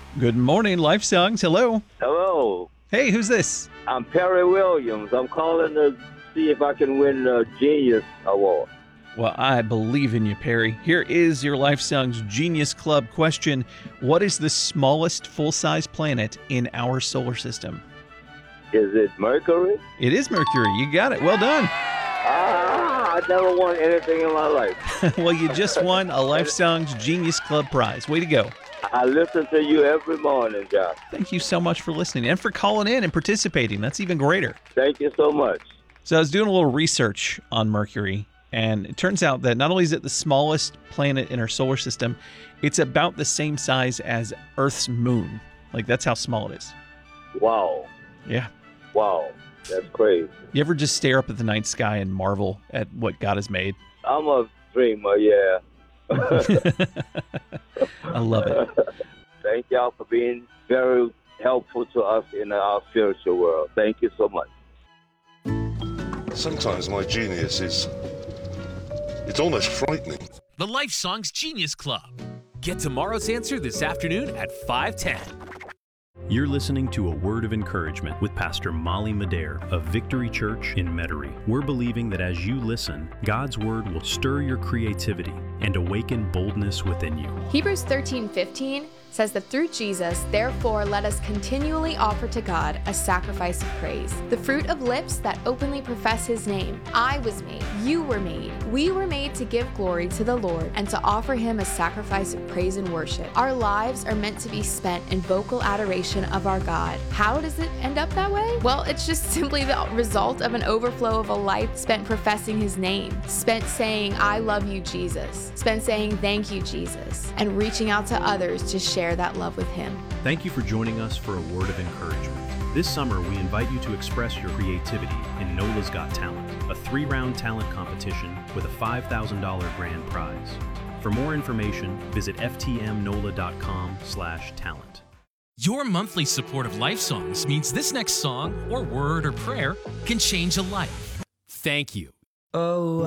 Good morning, Life Songs. Hello. Hello, Hey, who's this? I'm Perry Williams. I'm calling to see if I can win the Genius Award. Well, I believe in you, Perry. Here is your Life Songs Genius Club question. What is the smallest full-size planet in our solar system? Is it Mercury? It is Mercury. You got it. Well done. I never won anything in my life. Well, you just won a Life Songs Genius Club prize. Way to go. I listen to you every morning, John. Thank you so much for listening and for calling in and participating. That's even greater. Thank you so much. So I was doing a little research on Mercury, and it turns out that not only is it the smallest planet in our solar system, it's about the same size as Earth's moon. Like, that's how small it is. Wow. Yeah. Wow. That's crazy. You ever just stare up at the night sky and marvel at what God has made? I'm a dreamer, yeah. I love it. Thank y'all for being very helpful to us in our spiritual world. Thank you so much. Sometimes my genius is... it's almost frightening. The Life Songs Genius Club. Get tomorrow's answer this afternoon at 5:10. You're listening to A Word of Encouragement with Pastor Molly Madare of Victory Church in Metairie. We're believing that as you listen, God's Word will stir your creativity and awaken boldness within you. Hebrews 13:15 says that through Jesus, therefore, let us continually offer to God a sacrifice of praise, the fruit of lips that openly profess His name. I was made, you were made, we were made to give glory to the Lord and to offer Him a sacrifice of praise and worship. Our lives are meant to be spent in vocal adoration of our God. How does it end up that way? Well, it's just simply the result of an overflow of a life spent professing His name, spent saying, I love you, Jesus, spent saying, thank you, Jesus, and reaching out to others to share that love with Him. Thank you for joining us for A Word of Encouragement. This summer, we invite you to express your creativity in NOLA's Got Talent, a 3-round talent competition with a $5,000 grand prize. For more information, visit ftmnola.com/talent. Your monthly support of Life Songs means this next song, or word, or prayer can change a life. Thank you. Oh,